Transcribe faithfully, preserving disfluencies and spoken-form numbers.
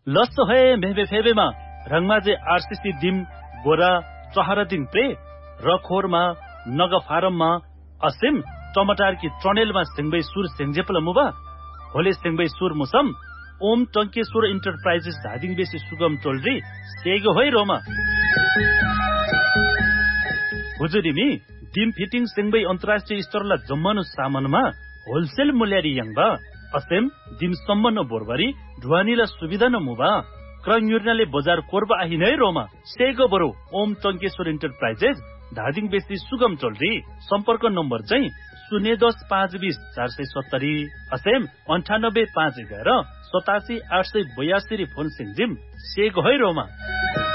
लस्सो है मेबे फेबेमा रंगमाजे आरसीसी दिम बोरा चहरा दिन प्रे रखोरमा नग फारममा असिम टमाटर की ट्रनेलमा सिंगबै सुर सिंगजेपल मुबा होले सिंगबै सुर मुसम ओम टंकेश्वर इंटरप्राइजेस धादिङ बेसी सुगम टोलरी सेगो होइ रोमा हुजुरिमी दिम फिटिङ सिंगबै अन्तर्राष्ट्रिय स्तरला जम्मनु सामानमा होलसेल मूल्यारी यङबा असेम दिम सम्मन बोरबरी ढुवानीला सुविधा न मुबा क्रयुर्नाले बजार कोर्बा आहि नै रोमा सेगो बरो ओम टंकेश्वर इंटरप्राइजेस धादिङ बेसी सुगम टोलरी सम्पर्क नम्बर चाहिँ शून्य दस पाँच बीस चार सय सत्तरी असेम अन्ठानब्बे पाँच एघार सतासी आठ सय बयासी फोन सिंजिम सेगो है रोमा